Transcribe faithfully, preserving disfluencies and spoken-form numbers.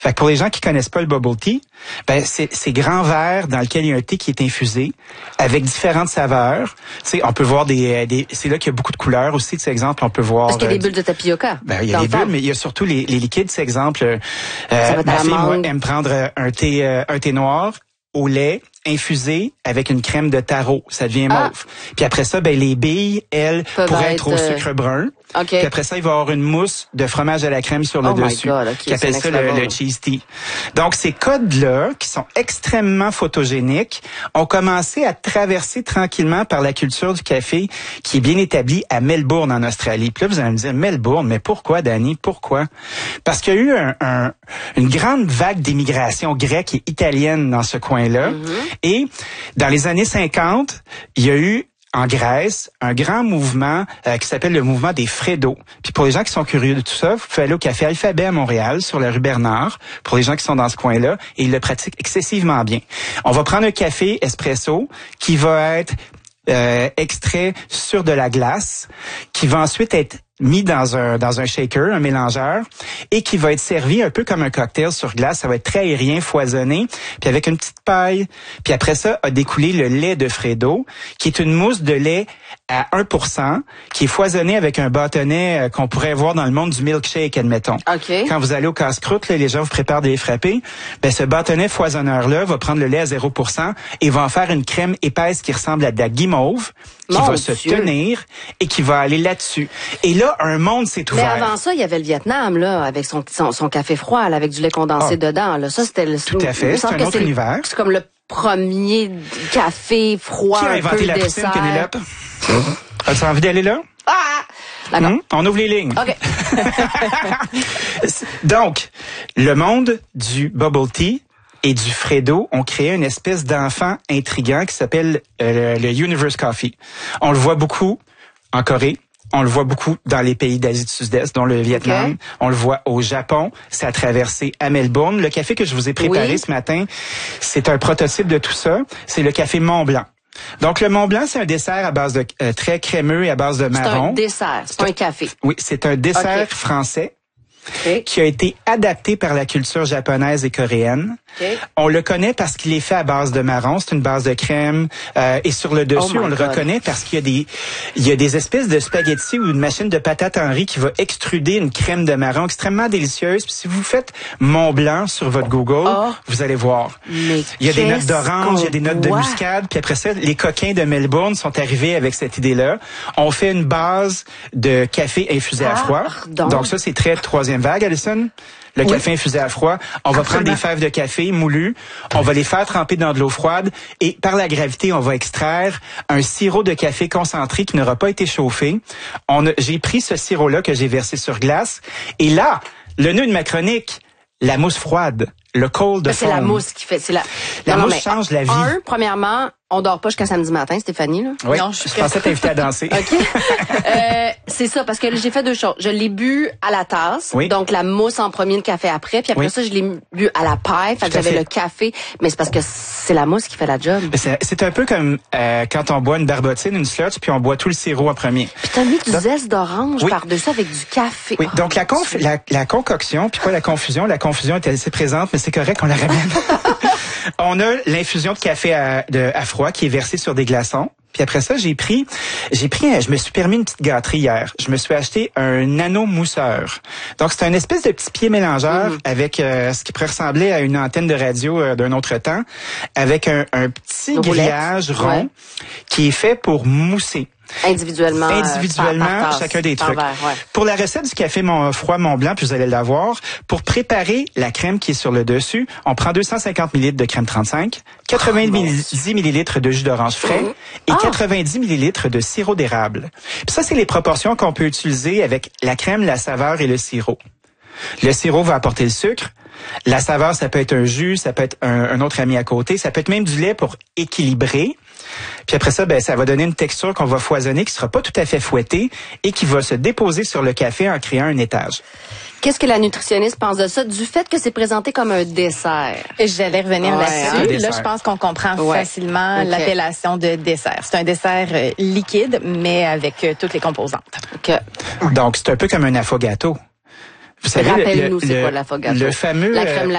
Fait que pour les gens qui connaissent pas le bubble tea, ben c'est c'est grand verre dans lequel il y a un thé qui est infusé avec différentes saveurs. Tu sais, on peut voir des, des c'est là qu'il y a beaucoup de couleurs aussi. Tu sais, exemple, on peut voir. Est-ce qu'il y a des bulles de tapioca? Ben il y a des bulles, mais il y a surtout les, les liquides. C'est exemple, euh, ma fille moi, aime prendre un thé euh, un thé noir au lait infusé avec une crème de taro, ça devient ah. mauve. Puis après ça, ben les billes, elles, Peuvent pourraient être, être au sucre brun. Okay. Puis après ça, il va y avoir une mousse de fromage à la crème sur le oh dessus, God, okay, qui appelle ça le, le cheese tea. Donc ces codes-là, qui sont extrêmement photogéniques, ont commencé à traverser tranquillement par la culture du café, qui est bien établie à Melbourne en Australie. Puis là, vous allez me dire Melbourne, mais pourquoi, Dani, pourquoi Parce qu'il y a eu un, un, une grande vague d'immigration grecque et italienne dans ce coin-là. Mm-hmm. Et dans les années cinquante, il y a eu en Grèce un grand mouvement euh, qui s'appelle le mouvement des Freddo. Puis pour les gens qui sont curieux de tout ça, vous pouvez aller au Café Alphabet à Montréal, sur la rue Bernard, pour les gens qui sont dans ce coin-là, et ils le pratiquent excessivement bien. On va prendre un café espresso qui va être euh, extrait sur de la glace, qui va ensuite être mis dans un dans un shaker, un mélangeur, et qui va être servi un peu comme un cocktail sur glace. Ça va être très aérien, foisonné, puis avec une petite paille. Puis après ça, a découlé le lait de Freddo, qui est une mousse de lait à un pour cent, qui est foisonné avec un bâtonnet euh, qu'on pourrait voir dans le monde du milkshake, admettons. Okay. Quand vous allez au casse-croûte, là, les gens vous préparent de les frapper, ben ce bâtonnet foisonneur-là va prendre le lait à zéro pour cent et va en faire une crème épaisse qui ressemble à de la guimauve, qui Mon va Dieu. se tenir et qui va aller là-dessus. Et là, un monde s'est ouvert. Mais avant ça, il y avait le Vietnam, là, avec son, son, son café froid, là, avec du lait condensé ah. dedans. Là. Ça, c'était le. Tout à fait, c'est un autre c'est univers. C'est comme le premier café froid. Qui a inventé un peu la dessert. poutine, Pénélope? As-tu envie d'aller là? Ah! D'accord. Hum? On ouvre les lignes. OK. Donc, le monde du bubble tea et du Freddo ont créé une espèce d'enfant intriguant qui s'appelle euh, le Universe Coffee. On le voit beaucoup en Corée. On le voit beaucoup dans les pays d'Asie du Sud-Est, dont le Vietnam. Okay. On le voit au Japon. Ça a traversé à Melbourne. Le café que je vous ai préparé oui. ce matin, c'est un prototype de tout ça. C'est le café Mont Blanc. Donc, le Mont Blanc, c'est un dessert à base de euh, très crémeux et à base de marron. C'est un dessert, c'est un café. Oui, c'est un dessert okay. français. Okay. Qui a été adapté par la culture japonaise et coréenne. Okay. On le connaît parce qu'il est fait à base de marron, c'est une base de crème euh, et sur le dessus, oh on le God. reconnaît parce qu'il y a des il y a des espèces de spaghettis ou une machine de patates en riz qui va extruder une crème de marron extrêmement délicieuse. Puis si vous faites Mont Blanc sur votre Google, oh. vous allez voir. Mais il y a des notes d'orange, il y a des notes de muscade, puis après ça, les coquins de Melbourne sont arrivés avec cette idée-là. On fait une base de café infusé ah, à froid. Pardon. Donc ça c'est très troisième vague, Alison. Le oui. café infusé à froid. On va Absolument. prendre des fèves de café moulues. On va les faire tremper dans de l'eau froide. Et par la gravité, on va extraire un sirop de café concentré qui n'aura pas été chauffé. On a, j'ai pris ce sirop-là que j'ai versé sur glace. Et là, le nœud de ma chronique, la mousse froide. Le cold foam. C'est la mousse qui fait. C'est la, la non, mousse non, change la vie. Un, premièrement, on dort pas jusqu'à samedi matin, Stéphanie, là. Oui, non, je, je pensais t'inviter à danser. OK. euh, c'est ça, parce que j'ai fait deux choses. Je l'ai bu à la tasse. Oui. Donc, la mousse en premier, le café après. Puis après oui. ça, je l'ai bu à la paille. Fait que j'avais fait. le café. Mais c'est parce que c'est la mousse qui fait la job. C'est, c'est un peu comme euh, quand on boit une barbotine, une slotch, puis on boit tout le sirop en premier. Puis t'as mis du donc, zeste d'orange oui. par-dessus avec du café. Oui. Oh, Donc, la, conf- la, la concoction, puis pas la confusion. La confusion était assez présente, mais c'est correct, on la ramène. On a l'infusion de café à, de, à froid qui est versée sur des glaçons. Puis après ça, j'ai pris, j'ai pris, je me suis permis une petite gâterie hier. Je me suis acheté un nano mousseur. Donc c'est un espèce de petit pied mélangeur mmh. avec euh, ce qui pourrait ressembler à une antenne de radio euh, d'un autre temps, avec un, un petit Une grillage roulette. rond ouais. qui est fait pour mousser. Individuellement. Individuellement, euh, par, par chacun des par trucs. verre, ouais. Pour la recette du café Mont froid Mont Blanc, puis vous allez l'avoir, pour préparer la crème qui est sur le dessus, on prend deux cent cinquante millilitres de crème trente-cinq, quatre-vingt-dix millilitres de jus d'orange frais mmh. et ah. quatre-vingt-dix millilitres de sirop d'érable. Puis ça, c'est les proportions qu'on peut utiliser avec la crème, la saveur et le sirop. Le sirop va apporter le sucre. La saveur, ça peut être un jus, ça peut être un, un autre ami à côté, ça peut être même du lait pour équilibrer. Puis après ça, ben ça va donner une texture qu'on va foisonner, qui sera pas tout à fait fouettée et qui va se déposer sur le café en créant un étage. Qu'est-ce que la nutritionniste pense de ça, du fait que c'est présenté comme un dessert? J'allais revenir ouais, là-dessus. Là, je pense qu'on comprend ouais. facilement okay. l'appellation de dessert. C'est un dessert euh, liquide, mais avec euh, toutes les composantes. Okay. Donc, c'est un peu comme un affogato. Vous savez, rappelle-nous, le, c'est le, quoi l'affogato? Le fameux... La crème